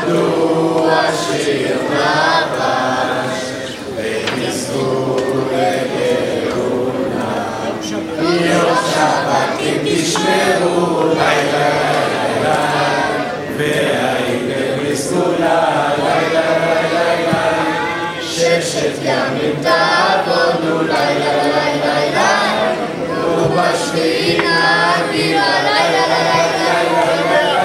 עבדו השיר לבש, ותזכו לגאולה. יום שבתים תשמרו לילה לילה, והייתם לסגולה לילה לילה. ששת ימים תעבודו לילה לילה, ובשביעי